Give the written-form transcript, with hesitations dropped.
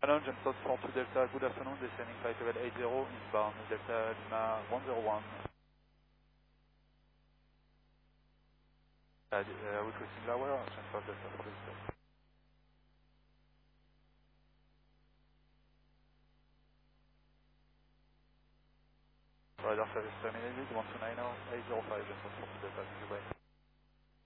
Hello, James Todd 42 Delta, good afternoon, descending flight level 80, inbound Delta Lima 101. Requesting lower, transfer Delta for Delta. Radar service terminated, 1290, 805, James Todd 42 Delta, thank you, bye.